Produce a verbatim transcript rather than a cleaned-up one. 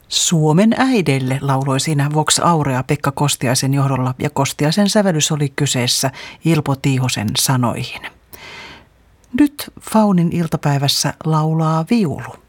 Suomen äideille lauloi siinä Vox Aurea Pekka Kostiaisen johdolla ja Kostiaisen sävellys oli kyseessä Ilpo Tiihosen sanoihin. Nyt Faunin iltapäivässä laulaa viulu.